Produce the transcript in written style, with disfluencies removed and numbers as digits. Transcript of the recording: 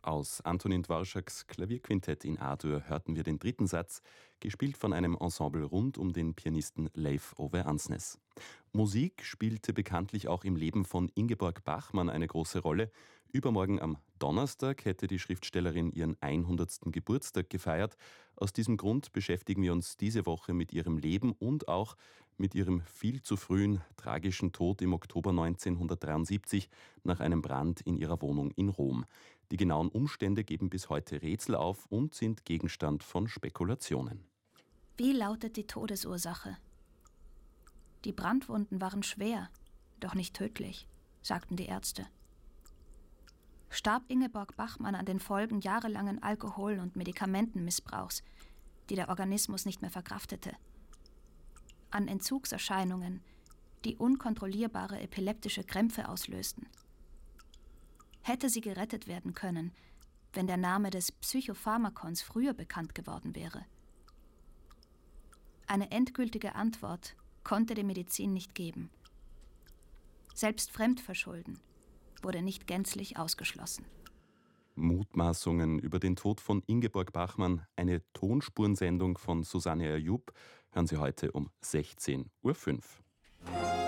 Aus Antonin Dvořáks Klavierquintett in A-Dur hörten wir den dritten Satz, gespielt von einem Ensemble rund um den Pianisten Leif Ove Andsnes. Musik spielte bekanntlich auch im Leben von Ingeborg Bachmann eine große Rolle. Übermorgen am Donnerstag hätte die Schriftstellerin ihren 100. Geburtstag gefeiert. Aus diesem Grund beschäftigen wir uns diese Woche mit ihrem Leben und auch mit ihrem viel zu frühen, tragischen Tod im Oktober 1973 nach einem Brand in ihrer Wohnung in Rom. Die genauen Umstände geben bis heute Rätsel auf und sind Gegenstand von Spekulationen. Wie lautet die Todesursache? Die Brandwunden waren schwer, doch nicht tödlich, sagten die Ärzte. Starb Ingeborg Bachmann an den Folgen jahrelangen Alkohol- und Medikamentenmissbrauchs, die der Organismus nicht mehr verkraftete. An Entzugserscheinungen, die unkontrollierbare epileptische Krämpfe auslösten. Hätte sie gerettet werden können, wenn der Name des Psychopharmakons früher bekannt geworden wäre? Eine endgültige Antwort konnte die Medizin nicht geben. Selbst Fremdverschulden wurde nicht gänzlich ausgeschlossen. Mutmaßungen über den Tod von Ingeborg Bachmann, eine Tonspurensendung von Susanne Ayub, hören Sie heute um 16:05 Uhr.